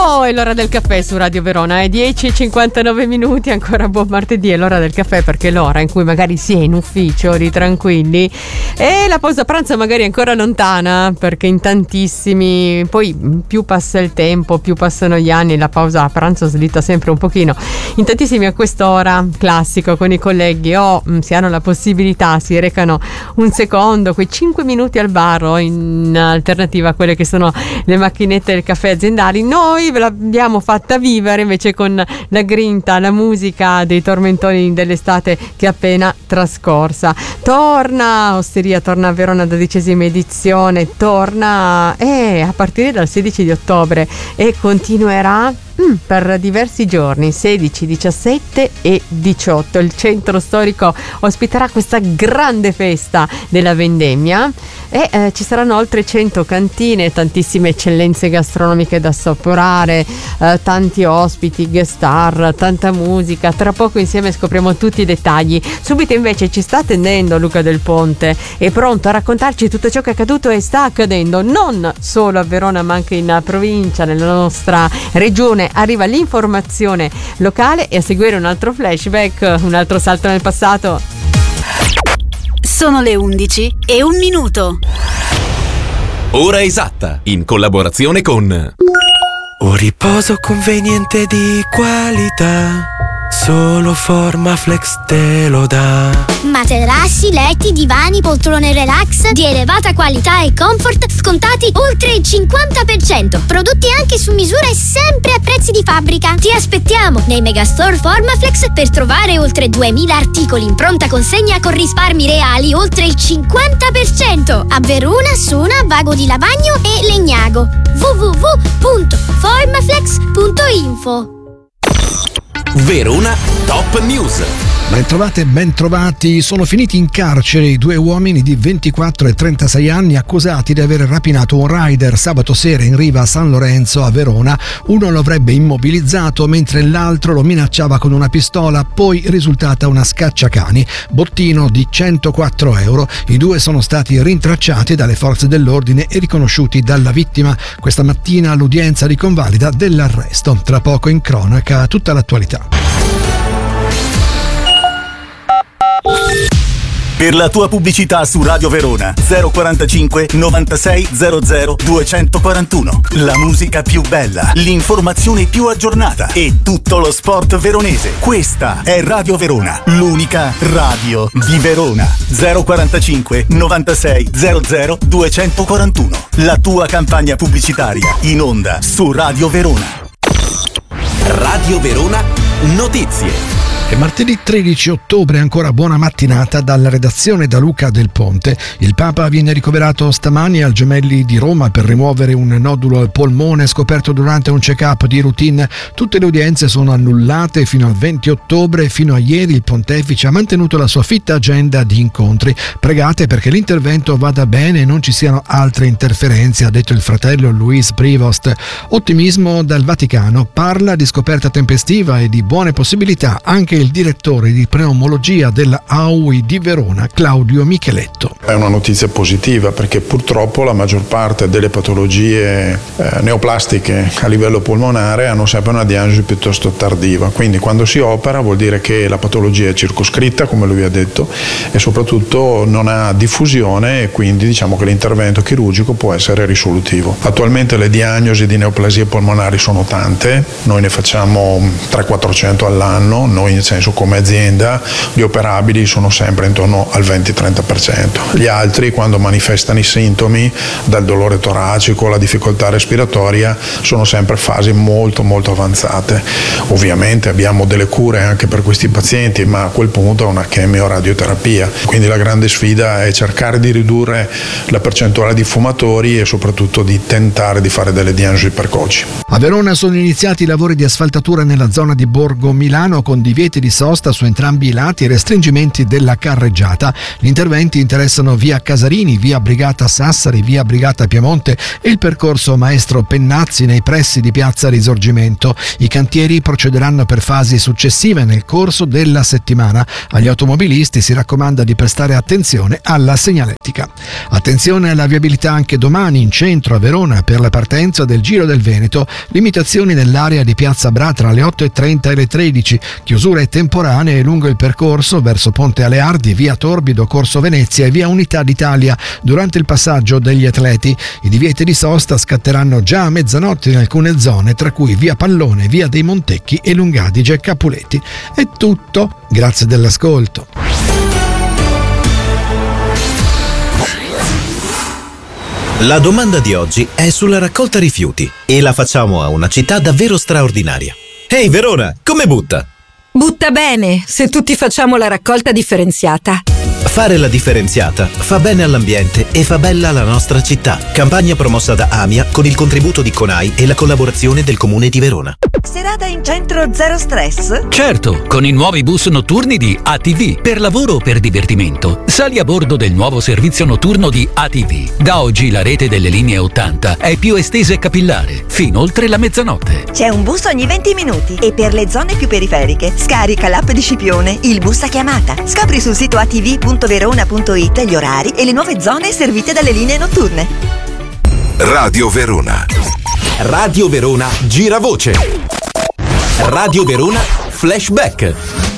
Oh, è l'ora del caffè su Radio Verona, è 10:59, ancora buon martedì, è l'ora del caffè perché è l'ora in cui magari si è in ufficio, lì tranquilli, e la pausa pranzo magari è ancora lontana perché in tantissimi, poi più passa il tempo, più passano gli anni, la pausa pranzo slitta sempre un pochino, in tantissimi a quest'ora, classico, con i colleghi si hanno la possibilità, si recano un secondo, quei 5 minuti al bar o in alternativa a quelle che sono le macchinette del caffè aziendali. Noi ve l'abbiamo fatta vivere invece con la grinta, la musica dei tormentoni dell'estate che è appena trascorsa. Torna Osteria, torna a Verona 12ª edizione, torna a partire dal 16 di ottobre e continuerà per diversi giorni, 16, 17 e 18. Il centro storico ospiterà questa grande festa della vendemmia e ci saranno oltre 100 cantine, tantissime eccellenze gastronomiche da assaporare, tanti ospiti, guest star, tanta musica. Tra poco insieme scopriamo tutti i dettagli. Subito invece ci sta attendendo Luca Del Ponte, è pronto a raccontarci tutto ciò che è accaduto e sta accadendo non solo a Verona ma anche in provincia, nella nostra regione. Arriva l'informazione locale e a seguire un altro flashback, un altro salto nel passato. Sono le 11:01. Ora esatta, in collaborazione con Un riposo conveniente di qualità, solo Formaflex te lo dà. Materassi, letti, divani, poltrone relax di elevata qualità e comfort scontati oltre il 50%. Prodotti anche su misura e sempre a prezzi di fabbrica. Ti aspettiamo nei megastore Formaflex per trovare oltre 2000 articoli in pronta consegna con risparmi reali oltre il 50%. A Verona, Sona, Vago di Lavagno e Legnago. www.formaflex.info. Verona Top News. Bentrovati, sono finiti in carcere i due uomini di 24 e 36 anni accusati di aver rapinato un rider sabato sera in riva a San Lorenzo a Verona. Uno lo avrebbe immobilizzato mentre l'altro lo minacciava con una pistola, poi risultata una scacciacani, bottino di 104 euro. I due sono stati rintracciati dalle forze dell'ordine e riconosciuti dalla vittima questa mattina all'udienza di convalida dell'arresto. Tra poco in cronaca tutta l'attualità. Per la tua pubblicità su Radio Verona 045 96 00 241. La musica più bella, l'informazione più aggiornata e tutto lo sport veronese. Questa è Radio Verona, l'unica radio di Verona. 045 96 00 241. La tua campagna pubblicitaria in onda su Radio Verona. Radio Verona Notizie. È martedì 13 ottobre, ancora buona mattinata dalla redazione da Luca Del Ponte. Il Papa viene ricoverato stamani al Gemelli di Roma per rimuovere un nodulo al polmone scoperto durante un check-up di routine. Tutte le udienze sono annullate fino al 20 ottobre. Fino a ieri il pontefice ha mantenuto la sua fitta agenda di incontri. Pregate perché l'intervento vada bene e non ci siano altre interferenze, ha detto il fratello Luis Prevost. Ottimismo dal Vaticano, parla di scoperta tempestiva e di buone possibilità anche il direttore di pneumologia della AUI di Verona, Claudio Micheletto. È una notizia positiva perché purtroppo la maggior parte delle patologie neoplastiche a livello polmonare hanno sempre una diagnosi piuttosto tardiva, quindi quando si opera vuol dire che la patologia è circoscritta, come lui ha detto, e soprattutto non ha diffusione e quindi diciamo che l'intervento chirurgico può essere risolutivo. Attualmente le diagnosi di neoplasie polmonari sono tante, noi ne facciamo 300-400 all'anno, noi nel senso come azienda gli operabili sono sempre intorno al 20-30%. Gli altri quando manifestano i sintomi dal dolore toracico alla difficoltà respiratoria sono sempre fasi molto avanzate. Ovviamente abbiamo delle cure anche per questi pazienti, ma a quel punto è una chemioradioterapia, quindi la grande sfida è cercare di ridurre la percentuale di fumatori e soprattutto di tentare di fare delle diagnosi precoci. A Verona sono iniziati i lavori di asfaltatura nella zona di Borgo Milano con divieti di sosta su entrambi i lati e restringimenti della carreggiata. Gli interventi interessano via Casarini, via Brigata Sassari, via Brigata Piemonte e il percorso Maestro Pennazzi nei pressi di piazza Risorgimento. I cantieri procederanno per fasi successive nel corso della settimana. Agli automobilisti si raccomanda di prestare attenzione alla segnaletica. Attenzione alla viabilità anche domani in centro a Verona per la partenza del Giro del Veneto. Limitazioni nell'area di Piazza Bra tra le 8:30 e le 13. Chiusure temporanee lungo il percorso verso Ponte Aleardi, via Torbido, Corso Venezia e via Unità d'Italia durante il passaggio degli atleti. I divieti di sosta scatteranno già a mezzanotte in alcune zone, tra cui via Pallone, via dei Montecchi e Lungadige Capuleti. È tutto, grazie dell'ascolto. La domanda di oggi è sulla raccolta rifiuti e la facciamo a una città davvero straordinaria. Ehi Verona, come butta? Butta bene, se tutti facciamo la raccolta differenziata. Fare la differenziata fa bene all'ambiente e fa bella la nostra città. Campagna promossa da AMIA con il contributo di CONAI e la collaborazione del Comune di Verona. Serata in centro zero stress? Certo, con i nuovi bus notturni di ATV. Per lavoro o per divertimento, sali a bordo del nuovo servizio notturno di ATV. Da oggi la rete delle linee 80 è più estesa e capillare, fino oltre la mezzanotte. C'è un bus ogni 20 minuti e per le zone più periferiche scarica l'app di Scipione, il bus a chiamata. Scopri sul sito atv.verona.it gli orari e le nuove zone servite dalle linee notturne. Radio Verona. Radio Verona Giravoce. Radio Verona Flashback.